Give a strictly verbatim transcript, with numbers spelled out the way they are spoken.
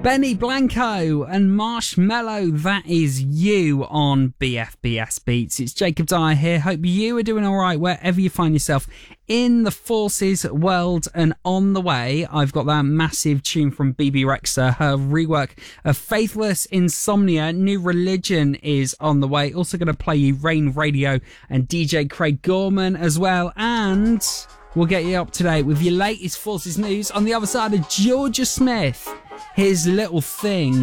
Benny Blanco and Marshmello, that is you on B F B S Beats. It's Jacob Dyer here. Hope you are doing all right wherever you find yourself in the Forces world. And on the way, I've got that massive tune from B B Rexa, her rework of Faithless Insomnia. New Religion is on the way. Also going to play you Rain Radio and D J Craig Gorman as well. And we'll get you up to date with your latest Forces news on the other side of Georgia Smith. His Little Thing.